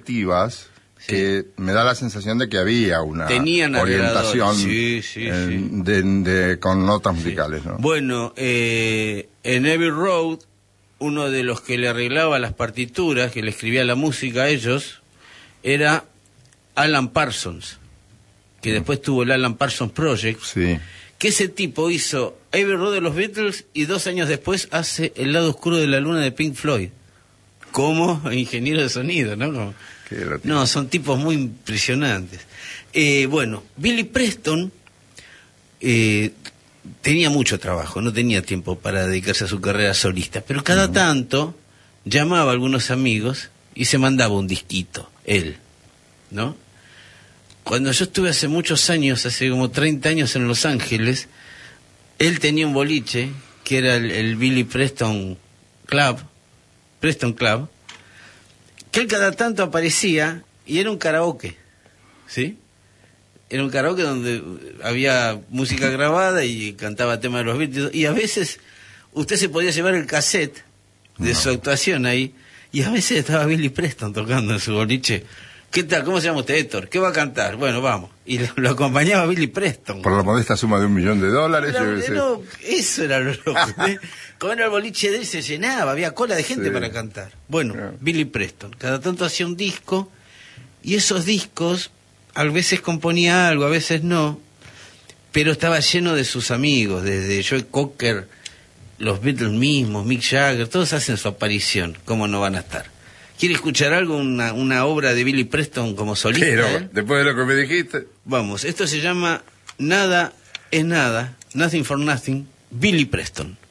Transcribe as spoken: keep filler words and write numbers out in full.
colectivas, sí, que me da la sensación de que había una Tenían orientación sí, sí, eh, sí. De, de, con notas sí. musicales, ¿no? Bueno, eh, en Abbey Road, uno de los que le arreglaba las partituras, que le escribía la música a ellos, era Alan Parsons, que mm. después tuvo el Alan Parsons Project, sí, que ese tipo hizo Abbey Road de los Beatles y dos años después hace El lado oscuro de la luna de Pink Floyd, como ingeniero de sonido, ¿no? Como, no, son tipos muy impresionantes. Eh, bueno, Billy Preston eh, tenía mucho trabajo, no tenía tiempo para dedicarse a su carrera solista, pero cada uh-huh. tanto llamaba a algunos amigos y se mandaba un disquito, él, ¿no? Cuando yo estuve hace muchos años, hace como treinta años en Los Ángeles, él tenía un boliche que era el, el Billy Preston Club, Preston Club, que él cada tanto aparecía y era un karaoke, ¿sí? Era un karaoke donde había música grabada y cantaba temas de los Beatles, y a veces usted se podía llevar el cassette de no. su actuación ahí, y a veces estaba Billy Preston tocando en su boliche. ¿Qué tal? ¿Cómo se llama usted, Héctor? ¿Qué va a cantar? Bueno, vamos. Y lo, lo acompañaba Billy Preston. Por la modesta suma de un millón de dólares. Era, no, eso era lo loco. ¿eh? Como era el boliche de él, se llenaba, había cola de gente sí. para cantar. Bueno, yeah. Billy Preston. Cada tanto hacía un disco, y esos discos, a veces componía algo, a veces no, pero estaba lleno de sus amigos, desde Joe Cocker, los Beatles mismos, Mick Jagger, todos hacen su aparición. ¿Cómo no van a estar? ¿Quiere escuchar algo, una, una obra de Billy Preston como solista? Pero, ¿eh? después de lo que me dijiste. Vamos, esto se llama Nada es Nada, Nothing for Nothing, Billy Preston.